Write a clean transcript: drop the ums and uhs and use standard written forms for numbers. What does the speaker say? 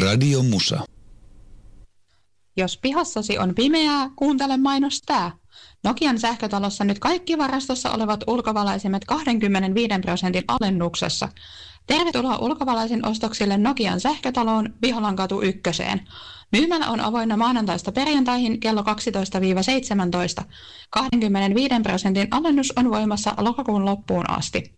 Radio Musa. Jos pihassasi on pimeää, kuuntele mainos tää. Nokian sähkötalossa nyt kaikki varastossa olevat ulkovalaisimet 25% alennuksessa. Tervetuloa ulkovalaisin ostoksille Nokian sähkötaloon Viholankatu 1. Myymälä on avoinna maanantaista perjantaihin kello 12-17. 25% alennus on voimassa lokakuun loppuun asti.